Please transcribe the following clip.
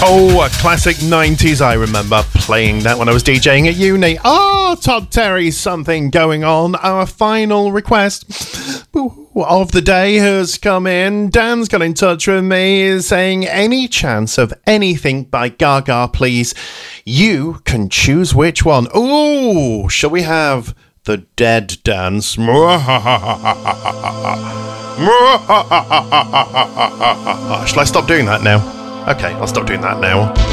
Oh, a classic 90s. I remember playing that when I was DJing at uni. Oh, Todd Terry, something going on. Our final request of the day has come in. Dan's got in touch with me saying, any chance of anything by Gaga, please? You can choose which one. Ooh, shall we have the Dead dance? Shall I stop doing that now? Okay, I'll stop doing that now.